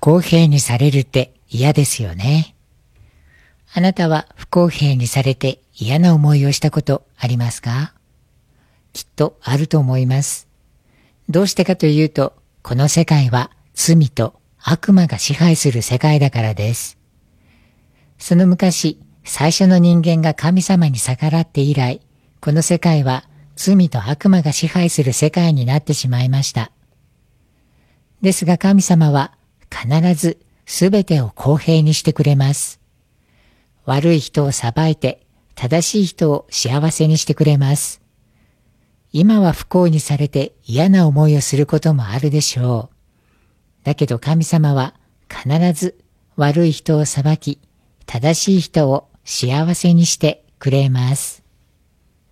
公平にされるって嫌ですよね。あなたは不公平にされて嫌な思いをしたことありますか？きっとあると思います。どうしてかというと、この世界は罪と悪魔が支配する世界だからです。その昔、最初の人間が神様に逆らって以来、この世界は罪と悪魔が支配する世界になってしまいました。ですが神様は必ずすべてを公平にしてくれます。悪い人を裁いて、正しい人を幸せにしてくれます。今は不幸にされて嫌な思いをすることもあるでしょう。だけど神様は必ず悪い人を裁き、正しい人を幸せにしてくれます。